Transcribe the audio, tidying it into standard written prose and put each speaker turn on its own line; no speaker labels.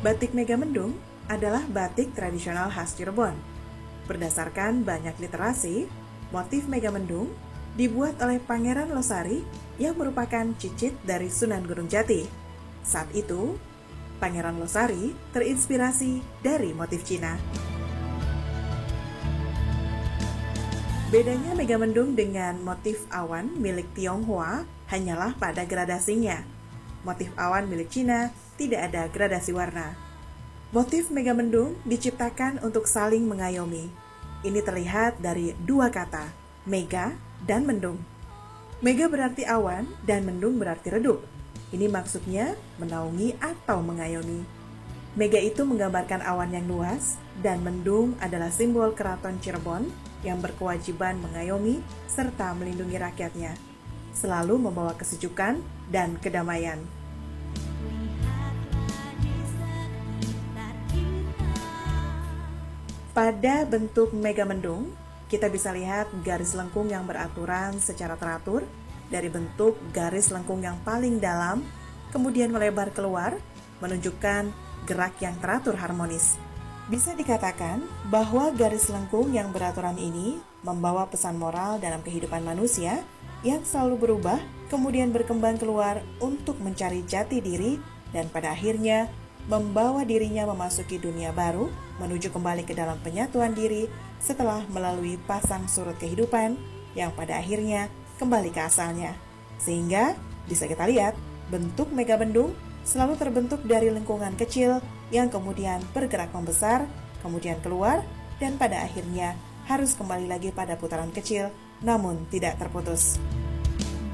Batik Megamendung adalah batik tradisional khas Cirebon. Berdasarkan banyak literasi, motif Megamendung dibuat oleh Pangeran Losari yang merupakan cicit dari Sunan Gunung Jati. Saat itu, Pangeran Losari terinspirasi dari motif Cina. Bedanya Megamendung dengan motif awan milik Tionghoa hanyalah pada gradasinya. Motif awan milik Cina tidak ada gradasi warna. Motif Megamendung diciptakan untuk saling mengayomi. Ini terlihat dari dua kata, mega dan mendung. Mega berarti awan dan mendung berarti redup. Ini maksudnya menaungi atau mengayomi. Mega itu menggambarkan awan yang luas dan mendung adalah simbol keraton Cirebon yang berkewajiban mengayomi serta melindungi rakyatnya, selalu membawa kesejukan dan kedamaian. Pada bentuk Megamendung, kita bisa lihat garis lengkung yang beraturan secara teratur dari bentuk garis lengkung yang paling dalam, kemudian melebar keluar, menunjukkan gerak yang teratur harmonis. Bisa dikatakan bahwa garis lengkung yang beraturan ini membawa pesan moral dalam kehidupan manusia yang selalu berubah, kemudian berkembang keluar untuk mencari jati diri, dan pada akhirnya membawa dirinya memasuki dunia baru, menuju kembali ke dalam penyatuan diri setelah melalui pasang surut kehidupan yang pada akhirnya kembali ke asalnya. Sehingga bisa kita lihat bentuk Megamendung selalu terbentuk dari lengkungan kecil yang kemudian bergerak membesar, kemudian keluar, dan pada akhirnya harus kembali lagi pada putaran kecil namun tidak terputus.